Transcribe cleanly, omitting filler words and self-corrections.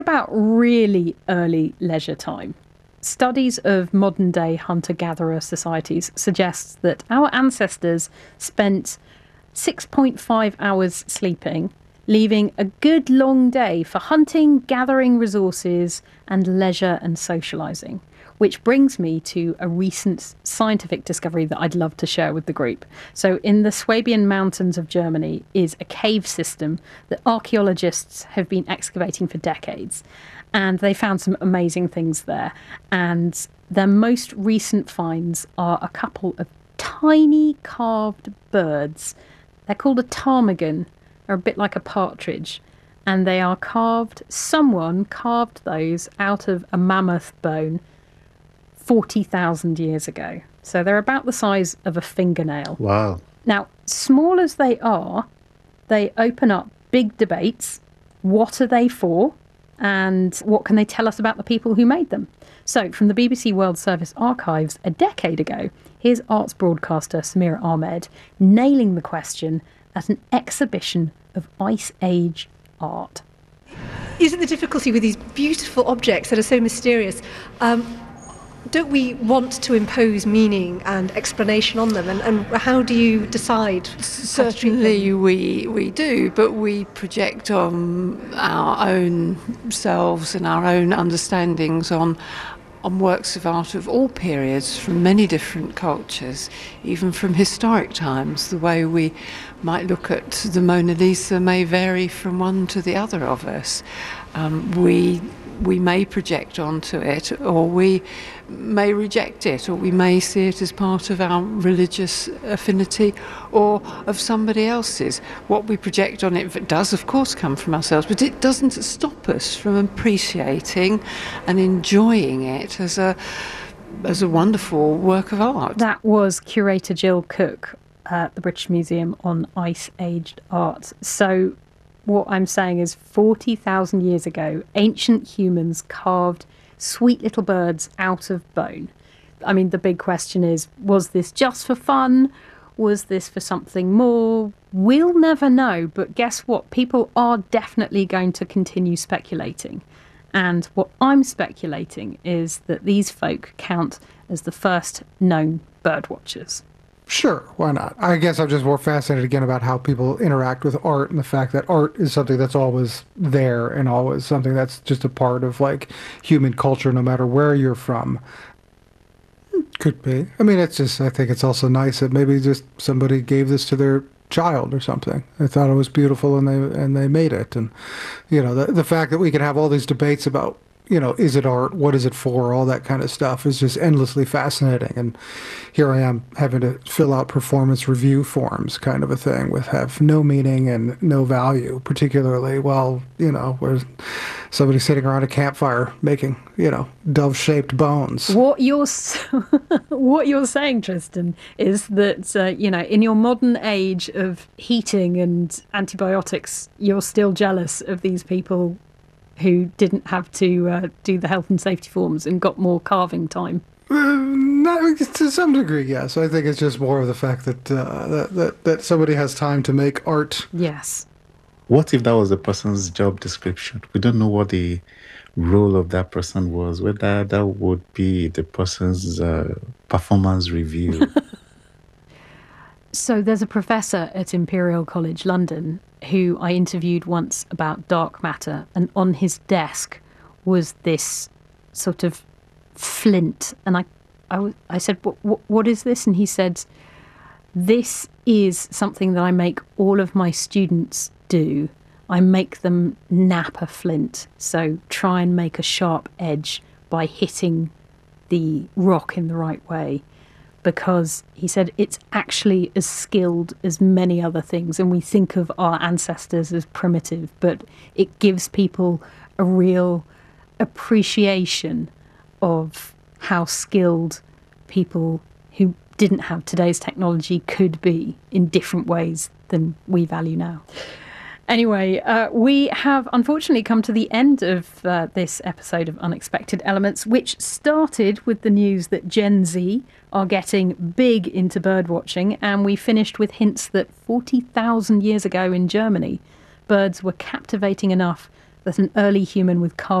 About really early leisure time. Studies of modern day hunter gatherer societies suggest that our ancestors spent 6.5 hours sleeping, leaving a good long day for hunting, gathering resources, and leisure and socialising. Which brings me to a recent scientific discovery that I'd love to share with the group. So, in the Swabian Mountains of Germany is a cave system that archaeologists have been excavating for decades. And they found some amazing things there. And their most recent finds are a couple of tiny carved birds. They're called a ptarmigan. They're a bit like a partridge. And they are carved, someone carved those out of a mammoth bone 40,000 years ago. So they're about the size of a fingernail. Wow. Now, small as they are, they open up big debates. What are they for? And what can they tell us about the people who made them? So, from the BBC World Service archives a decade ago, here's arts broadcaster Samira Ahmed nailing the question at an exhibition of Ice Age art. Isn't the difficulty with these beautiful objects that are so mysterious? Don't we want to impose meaning and explanation on them? And how do you decide? Certainly we do, but we project on our own selves and our own understandings on works of art of all periods from many different cultures, even from historic times. The way we might look at the Mona Lisa may vary from one to the other of us. We may project onto it, or we may reject it, or we may see it as part of our religious affinity or of somebody else's. What we project on it does, of course, come from ourselves, but it doesn't stop us from appreciating and enjoying it as a wonderful work of art. That was curator Jill Cook at the British Museum on ice-aged art. So what I'm saying is 40,000 years ago, ancient humans carved sweet little birds out of bone. I mean, the big question is, was this just for fun? Was this for something more? We'll never know, but guess what? People are definitely going to continue speculating. And what I'm speculating is that these folk count as the first known bird watchers. Sure, why not? I guess I'm just more fascinated again about how people interact with art and the fact that art is something that's always there and always something that's just a part of like human culture no matter where you're from. Could be. I mean, it's just, I think it's also nice that maybe just somebody gave this to their child or something. They thought it was beautiful and they made it. And, you know, the fact that we can have all these debates about, you know, is it art? What is it for? All that kind of stuff is just endlessly fascinating. And here I am having to fill out performance review forms kind of a thing with have no meaning and no value, particularly while, you know, where somebody's sitting around a campfire making, you know, dove-shaped bones. What you're saying, Tristan, is that, you know, in your modern age of heating and antibiotics, you're still jealous of these people who didn't have to do the health and safety forms and got more carving time. Not, to some degree, yes. I think it's just more of the fact that that somebody has time to make art. Yes. What if that was the person's job description? We don't know what the role of that person was, whether that would be the person's performance review. So there's a professor at Imperial College London who I interviewed once about dark matter, and on his desk was this sort of flint. And I said, what is this? And he said, this is something that I make all of my students do. I make them nap a flint, so try and make a sharp edge by hitting the rock in the right way. Because he said it's actually as skilled as many other things, and we think of our ancestors as primitive, but it gives people a real appreciation of how skilled people who didn't have today's technology could be in different ways than we value now. Anyway, we have unfortunately come to the end of this episode of Unexpected Elements, which started with the news that Gen Z are getting big into birdwatching, and we finished with hints that 40,000 years ago in Germany, birds were captivating enough that an early human with